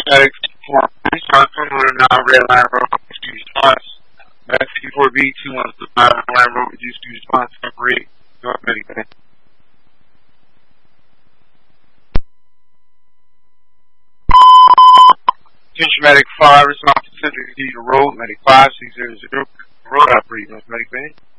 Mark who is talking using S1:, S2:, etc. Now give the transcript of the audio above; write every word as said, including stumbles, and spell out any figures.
S1: Medic four, Stockton, one oh nine, Red Line Road, reduce response. Medic C four B, two one five, Red Line Road, reduce response, separate. Go ahead, Medic. Attention, Medic five, response to Central Cathedral Road, Medic five, six zero zero, road operator, Medic Bay.